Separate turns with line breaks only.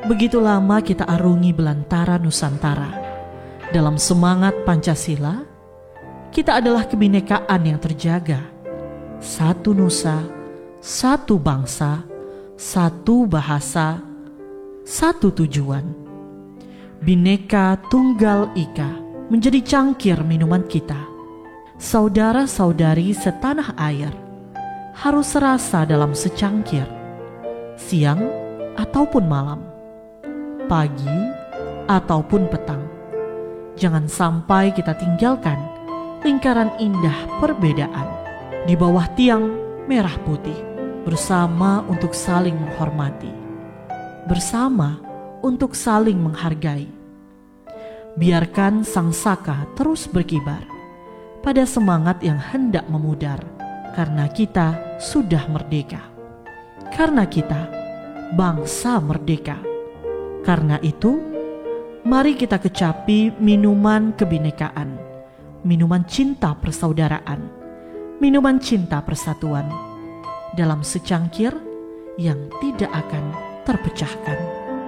Begitu lama kita arungi belantara Nusantara. Dalam semangat Pancasila, kita adalah kebinekaan yang terjaga. Satu nusa, satu bangsa, satu bahasa, satu tujuan. Bhinneka Tunggal Ika menjadi cangkir minuman kita. Saudara-saudari setanah air harus serasa dalam secangkir, siang ataupun malam, pagi ataupun petang. Jangan sampai kita tinggalkan lingkaran indah perbedaan di bawah tiang merah putih, bersama untuk saling menghormati, bersama untuk saling menghargai. Biarkan sang saka terus berkibar pada semangat yang hendak memudar, karena kita sudah merdeka. Karena kita bangsa merdeka. Karena itu, mari kita kecapi minuman kebinekaan, minuman cinta persaudaraan, minuman cinta persatuan, dalam secangkir yang tidak akan terpecahkan.